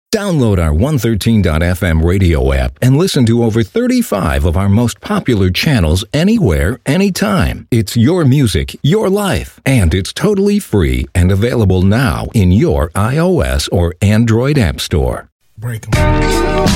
Download our 113.fm radio app and listen to over 35 of our most popular channels anywhere, anytime. It's your music, your life, and it's totally free and available now in your iOS or Android app store. Break 'em.